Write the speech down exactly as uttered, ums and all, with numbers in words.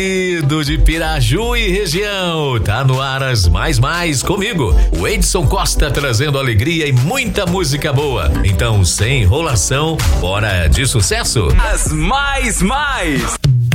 Do de Piraju e região, tá no ar as mais mais comigo, o Edson Costa, trazendo alegria e muita música boa. Então, sem enrolação, bora de sucesso. As mais mais.